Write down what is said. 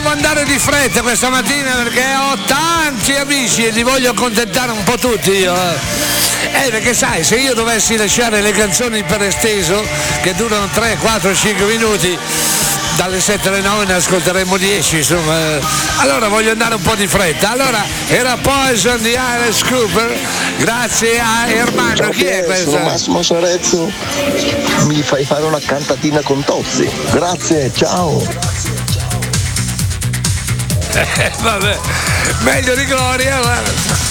devo andare di fretta questa mattina perché ho tanti amici e li voglio accontentare un po' tutti io. Perché sai, se io dovessi lasciare le canzoni per esteso, che durano 3, 4, 5 minuti, dalle 7 alle 9 ne ascolteremo 10, insomma. Allora voglio andare un po' di fretta. Allora era Poison di Alice Cooper, grazie a Ermanno. Ciao, chi è questo? Sono Massimo Sarezzo, mi fai fare una cantatina con Tozzi. Grazie, ciao. Vabbè, meglio di Gloria, guarda.